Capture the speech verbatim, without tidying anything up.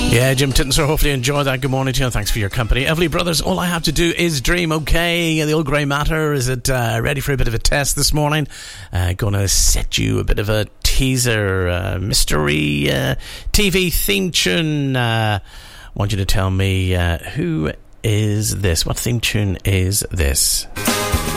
Yeah, Jim Tittensor, hopefully you enjoyed that. Good morning to you. Thanks for your company. Everly Brothers, All I Have to Do Is Dream. Okay, the old grey matter, is it uh, ready for a bit of a test this morning? Uh, gonna set you a bit of a teaser, uh, mystery uh, T V theme tune. Uh, want you to tell me uh, who is this? What theme tune is this?